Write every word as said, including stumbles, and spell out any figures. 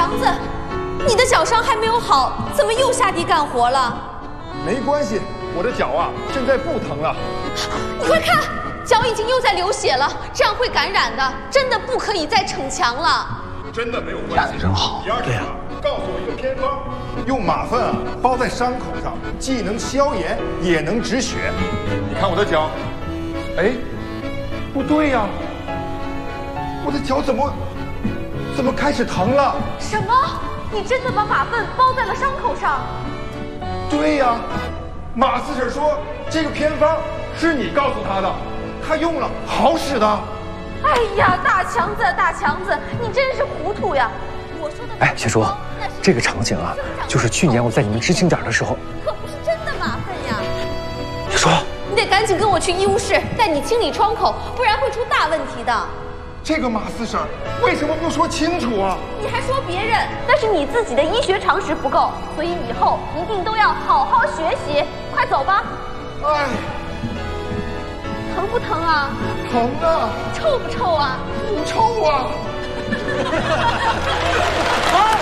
强子，你的脚伤还没有好，怎么又下地干活了？ 没关系，我的脚啊现在不疼了。 你快看，脚已经又在流血了，这样会感染的，真的不可以再逞强了。 真的没有关系。 干得真好。 对呀、啊，告诉我一个偏方，用马粪啊包在伤口上，既能消炎，也能止血。你看我的脚，哎，不对呀、啊，我的脚怎么怎么开始疼了？ 什么？你真的把马粪包在了伤口上？ 对呀、啊，马四婶说这个偏方是你告诉她的，她用了好使的。 哎呀，大强子，大强子，你真是糊涂呀！我说的。 哎，雪叔，这个场景啊，就是去年我在你们知青点的时候。 可不是真的马粪呀！ 雪叔， 你得赶紧跟我去医务室，带你清理窗口，不然会出大问题的。 这个马四婶为什么不说清楚啊？ 你还说别人，那是你自己的医学常识不够，所以以后一定都要好好学习。快走吧。 哎， 疼不疼啊？ 疼啊！ 臭不臭啊？ 不臭啊！ 啊！